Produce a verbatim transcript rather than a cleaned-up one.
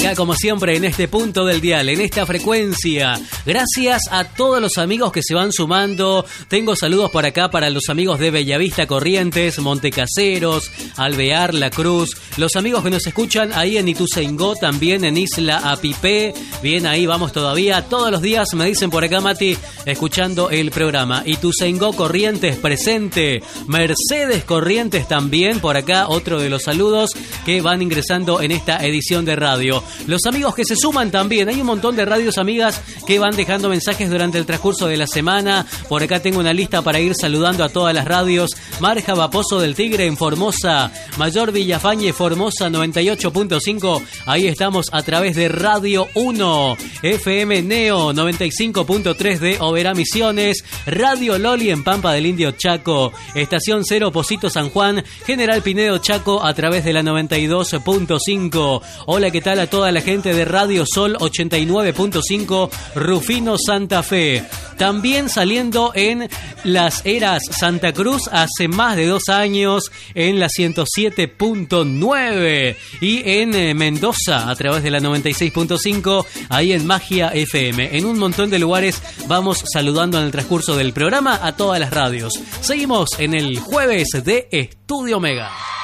acá como siempre en este punto del dial, en esta frecuencia. Gracias a todos los amigos que se van sumando. Tengo saludos por acá para los amigos de Bellavista, Corrientes, Montecaseros, Alvear, La Cruz. Los amigos que nos escuchan ahí en Ituzaingó, también en Isla Apipé. Bien, ahí vamos todavía. Todos los días me dicen por acá, Mati, escuchando el programa. Ituzaingó, Corrientes, presente. Mercedes, Corrientes también por acá. Otro de los saludos que van ingresando en esta edición de radio. Los amigos que se suman también. Hay un montón de radios amigas que van dejando mensajes durante el transcurso de la semana. Por acá tengo una lista para ir saludando a todas las radios. Marja, Pozo del Tigre en Formosa. Mayor Villafañe, Formosa noventa y ocho punto cinco. Ahí estamos a través de Radio uno. F M Neo noventa y cinco punto tres de Oberá Misiones. Radio Loli en Pampa del Indio Chaco. Estación Cero Pocito San Juan. General Pinedo Chaco a través de la noventa y dos punto cinco. Hola, ¿qué tal a toda la gente de Radio Sol ochenta y nueve punto cinco, Rufino, Santa Fe? También saliendo en Las Heras, Santa Cruz, hace más de dos años en la ciento siete punto nueve. Y en eh, Mendoza, a través de la noventa y seis punto cinco, ahí en Magia F M. En un montón de lugares vamos saludando en el transcurso del programa a todas las radios. Seguimos en el jueves de Estudio Mega.